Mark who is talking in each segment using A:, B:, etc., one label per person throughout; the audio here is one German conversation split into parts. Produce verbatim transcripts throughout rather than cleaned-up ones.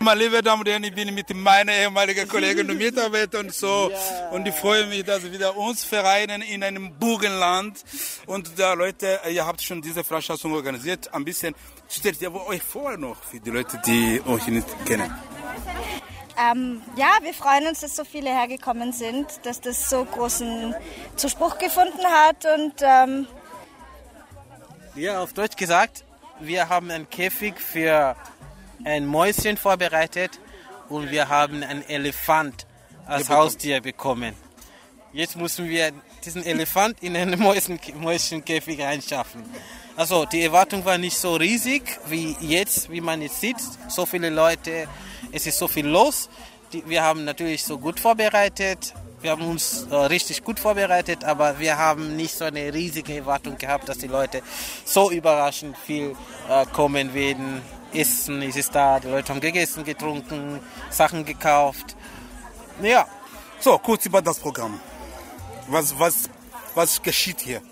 A: Meine liebe Damen und Herren, ich bin mit meinen ehemaligen Kollegen und Mitarbeitern und so ja. Und ich freue mich, dass wir wieder uns vereinen in einem Burgenland. Und da Leute, ihr habt schon diese Veranstaltung organisiert. Ein bisschen stellt ihr euch vor noch für die Leute, die euch nicht kennen.
B: Ähm, ja, wir freuen uns, dass so viele hergekommen sind, dass das so großen Zuspruch gefunden hat. Und ähm
C: ja, auf Deutsch gesagt, wir haben einen Käfig für ein Mäuschen vorbereitet und wir haben einen Elefant als Haustier bekommen. Jetzt müssen wir diesen Elefant in einen Mäuschen, Mäuschenkäfig reinschaffen. Also die Erwartung war nicht so riesig wie jetzt, wie man jetzt sieht. So viele Leute, es ist so viel los. Die, wir haben natürlich so gut vorbereitet. Wir haben uns äh, richtig gut vorbereitet, aber wir haben nicht so eine riesige Erwartung gehabt, dass die Leute so überraschend viel äh, kommen werden. Essen ist es da, die Leute haben gegessen, getrunken, Sachen gekauft. Ja.
A: So, kurz über das Programm. Was, was, was geschieht hier?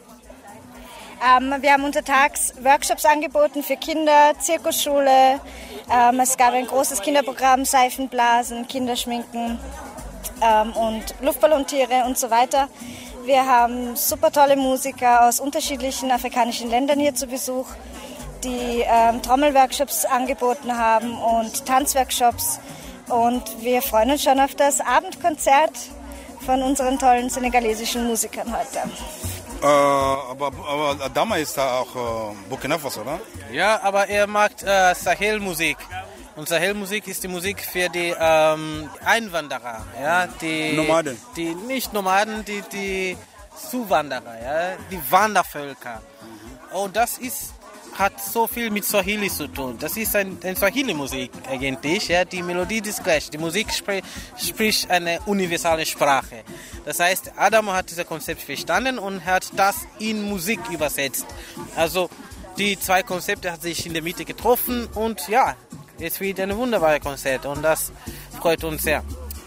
B: Ähm, wir haben untertags Workshops angeboten für Kinder, Zirkusschule. Ähm, es gab ein großes Kinderprogramm, Seifenblasen, Kinderschminken ähm, und Luftballontiere und so weiter. Wir haben super tolle Musiker aus unterschiedlichen afrikanischen Ländern hier zu Besuch, die ähm, Trommelworkshops angeboten haben und Tanzworkshops. Und wir freuen uns schon auf das Abendkonzert von unseren tollen senegalesischen Musikern heute.
A: Äh, aber, aber Adama ist da auch äh, Burkina Faso, oder?
C: Ja, aber er mag äh, Sahel-Musik. Und Sahel-Musik ist die Musik für die ähm, Einwanderer. Ja? Die
A: Nomaden?
C: Die, nicht Nomaden, die, die Zuwanderer, ja? Die Wandervölker. Mhm. Und das ist... hat so viel mit Swahili zu tun. Das ist ein, ein Swahili-Musik eigentlich. Ja. Die Melodie ist gleich. Die Musik spri- spricht eine universale Sprache. Das heißt, Adamo hat dieses Konzept verstanden und hat das in Musik übersetzt. Also die zwei Konzepte haben sich in der Mitte getroffen und ja, es wird ein wunderbares Konzert und das freut uns sehr.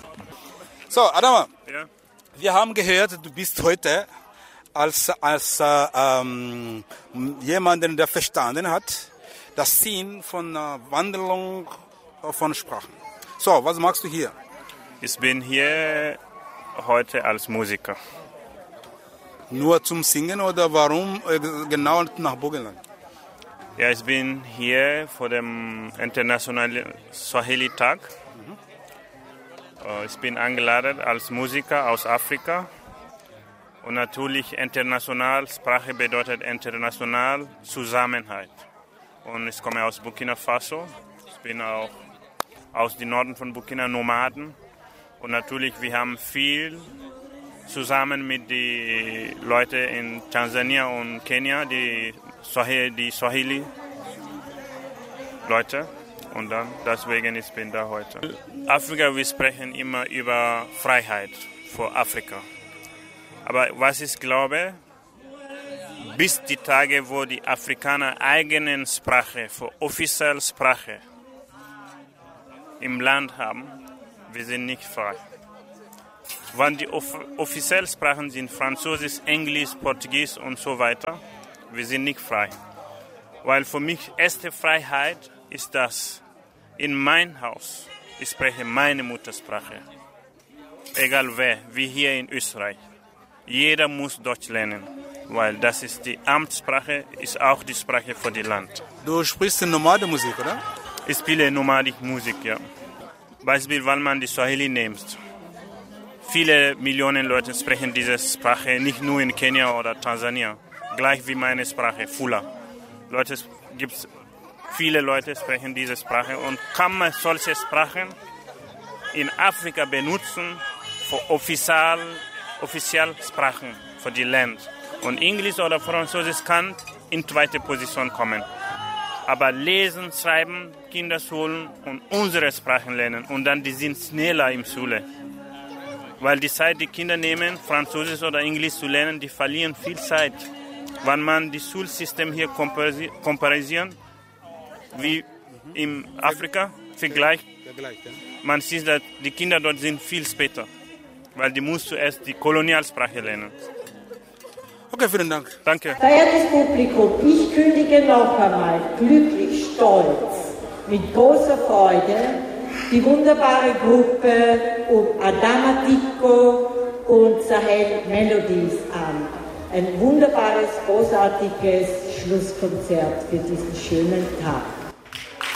A: So, Adamo,
D: ja.
A: Wir haben gehört, du bist heute als, als äh, ähm, jemanden, der verstanden hat, das Sinn von äh, Wandlung von Sprachen. So, was machst du hier?
D: Ich bin hier heute als Musiker.
A: Nur zum Singen oder warum äh, genau nach Burgenland?
D: Ja, ich bin hier vor dem Internationalen Swahili-Tag. Mhm. Ich bin eingeladen als Musiker aus Afrika. Und natürlich international, Sprache bedeutet international Zusammenhalt. Und ich komme aus Burkina Faso. Ich bin auch aus dem Norden von Burkina Nomaden. Und natürlich, wir haben viel zusammen mit den Leuten in Tansania und Kenia, die Swahili, die Swahili-Leute. Und dann, deswegen ich bin da heute. Afrika, wir sprechen immer über Freiheit für Afrika. Aber was ich glaube, bis die Tage, wo die Afrikaner eigene Sprache, für offizielle Sprache im Land haben, wir sind nicht frei. Wenn die off- offiziellen Sprachen sind Französisch, Englisch, Portugiesisch und so weiter, wir sind nicht frei. Weil für mich erste Freiheit ist das, in mein Haus, ich spreche meine Muttersprache. Egal wer, wie hier in Österreich. Jeder muss Deutsch lernen, weil das ist die Amtssprache, ist auch die Sprache für das Land.
A: Du sprichst Nomadenmusik, oder?
D: Ich spiele nomadische Musik, ja. Beispiel, wenn man die Swahili nimmt. Viele Millionen Leute sprechen diese Sprache, nicht nur in Kenia oder Tansania. Gleich wie meine Sprache, Fula. Leute, gibt's viele Leute sprechen diese Sprache und kann man solche Sprachen in Afrika benutzen für offiziell offizielle Sprachen für die Land. Und Englisch oder Französisch kann in zweite Position kommen. Aber lesen, schreiben, Kinderschulen und unsere Sprachen lernen. Und dann die sind schneller in Schule. Weil die Zeit, die Kinder nehmen, Französisch oder Englisch zu lernen, die verlieren viel Zeit. Wenn man das Schulsystem hier komparisieren, wie in Afrika, vergleicht, man sieht, dass die Kinder dort sind viel später. Weil die muss zuerst die Kolonialsprache lernen.
A: Okay, vielen Dank.
D: Danke.
E: Verehrtes Publikum, ich kündige noch einmal glücklich, stolz, mit großer Freude die wunderbare Gruppe um Adama Dicko und Sahel Melodies an. Ein wunderbares, großartiges Schlusskonzert für diesen schönen Tag.